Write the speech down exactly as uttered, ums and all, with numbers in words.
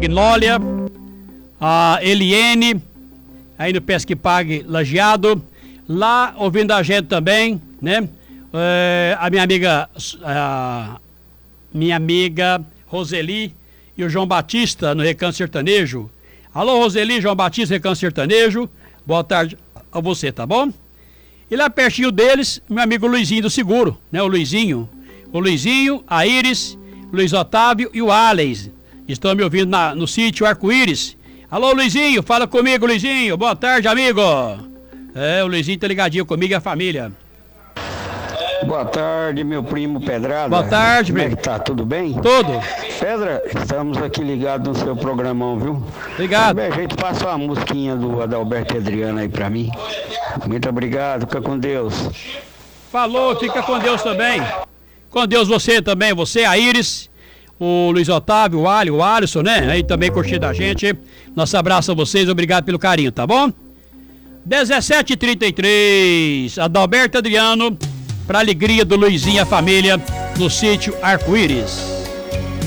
Magnólia, a Eliene, aí no Pesque Pague Lajeado, lá ouvindo a gente também, né? É, a minha amiga, a minha amiga Roseli e o João Batista no Recanto Sertanejo. Alô, Roseli, João Batista, Recanto Sertanejo, boa tarde a você, tá bom? E lá pertinho deles, meu amigo Luizinho do Seguro, né? O Luizinho, o Luizinho, a Iris, Luiz Otávio e o Alex. Estão me ouvindo na, no sítio Arco-Íris. Alô, Luizinho, fala comigo, Luizinho. Boa tarde, amigo. É, o Luizinho tá ligadinho comigo e a família. Boa tarde, meu primo Pedrada. Boa tarde, Como é primo. que tá? Tudo bem? Tudo. Pedra, estamos aqui ligados no seu programão, viu? Obrigado. A gente passa uma musiquinha do Adalberto Adriano aí pra mim. Muito obrigado, fica com Deus. Falou, fica com Deus também. Com Deus você também, você, a Iris, o Luiz Otávio, o Ali, o Alisson, né? Aí também curtindo a gente. Nosso abraço a vocês, obrigado pelo carinho, tá bom? dezessete e trinta e três, Adalberto Adriano, pra alegria do Luizinho e a família, no sítio Arco-Íris.